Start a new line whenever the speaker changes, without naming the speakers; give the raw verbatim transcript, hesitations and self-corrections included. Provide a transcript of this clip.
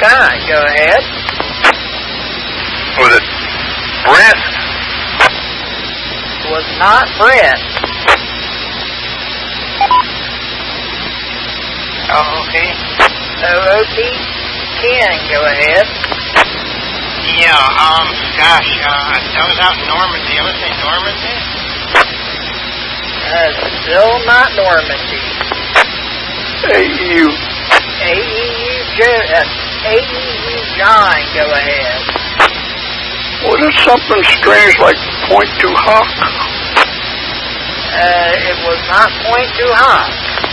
Stein, go ahead.
Was it Brett?
Was not Brett.
Oh, okay.
O O T, Ken, go ahead.
Yeah, um, gosh, uh, that was out in Normandy. I was in Normandy?
Uh, still not Normandy.
A E U.
A E U, uh, A E U John, go ahead.
Was it something strange like Point to Hawk?
Uh, it was not Point to Hawk.